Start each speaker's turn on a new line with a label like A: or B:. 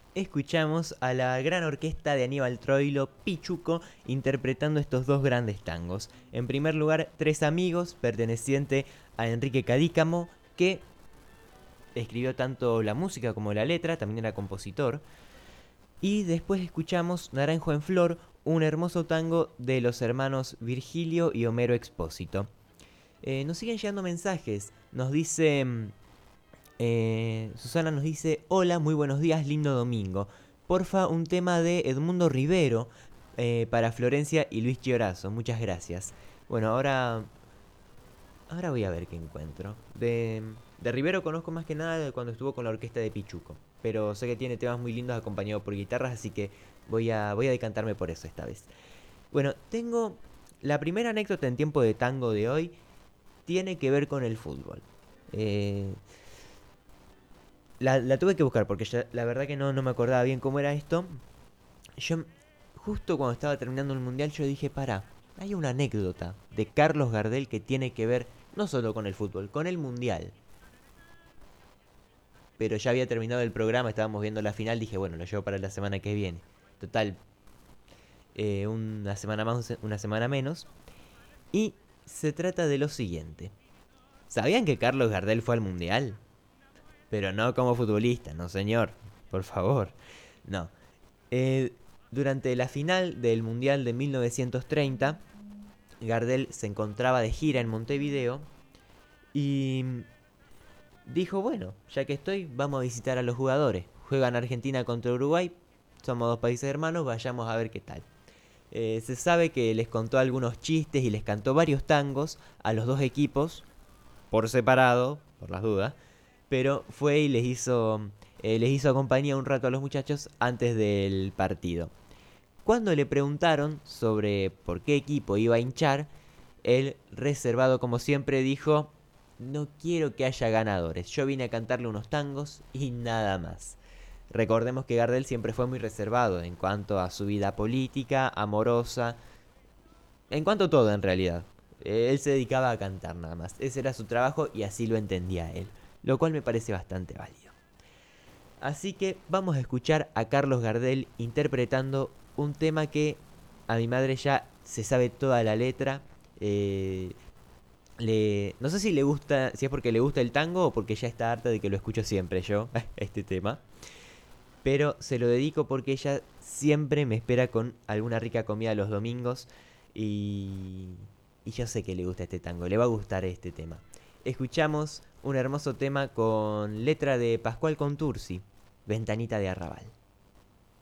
A: escuchamos a la gran orquesta de Aníbal Troilo, Pichuco, interpretando estos dos grandes tangos. En primer lugar, Tres Amigos, perteneciente a Enrique Cadícamo, que escribió tanto la música como la letra, también era compositor. Y después escuchamos Naranjo en Flor, un hermoso tango de los hermanos Virgilio y Homero Expósito. Nos siguen llegando mensajes. Nos dice Susana nos dice: hola, muy buenos días, lindo domingo. Porfa, un tema de Edmundo Rivero para Florencia y Luis Chiorazo. Muchas gracias. Bueno, ahora voy a ver qué encuentro. De Rivero conozco más que nada de cuando estuvo con la orquesta de Pichuco. Pero sé que tiene temas muy lindos acompañados por guitarras, así que voy a decantarme por eso esta vez. Bueno, tengo la primera anécdota en tiempo de tango de hoy. Tiene que ver con el fútbol. Eh, la tuve que buscar porque la verdad que no me acordaba bien cómo era esto. Yo, justo cuando estaba terminando el mundial, yo dije: para, hay una anécdota de Carlos Gardel que tiene que ver no solo con el fútbol, con el mundial. Pero ya había terminado el programa, estábamos viendo la final, dije: bueno, lo llevo para la semana que viene. Total, una semana más, una semana menos. Y se trata de lo siguiente. ¿Sabían que Carlos Gardel fue al mundial? Pero no como futbolista, no señor, por favor. No. Eh, Durante la final del Mundial de 1930, Gardel se encontraba de gira en Montevideo y dijo: bueno, ya que estoy, vamos a visitar a los jugadores. Juegan Argentina contra Uruguay, somos dos países hermanos, vayamos a ver qué tal. Se sabe que les contó algunos chistes y les cantó varios tangos a los dos equipos, por separado, por las dudas, pero fue y les hizo compañía un rato a los muchachos antes del partido. Cuando le preguntaron sobre por qué equipo iba a hinchar, él, reservado como siempre, dijo: no quiero que haya ganadores, yo vine a cantarle unos tangos y nada más. Recordemos que Gardel siempre fue muy reservado en cuanto a su vida política, amorosa, en cuanto a todo en realidad. Él se dedicaba a cantar nada más, ese era su trabajo y así lo entendía él, lo cual me parece bastante válido. Así que vamos a escuchar a Carlos Gardel interpretando un tema que a mi madre ya se sabe toda la letra. Eh, no sé si le gusta, si es porque le gusta el tango o porque ya está harta de que lo escucho siempre yo, este tema. Pero se lo dedico porque ella siempre me espera con alguna rica comida los domingos y, y yo sé que le gusta este tango, le va a gustar este tema. Escuchamos un hermoso tema con letra de Pascual Contursi, Ventanita de Arrabal.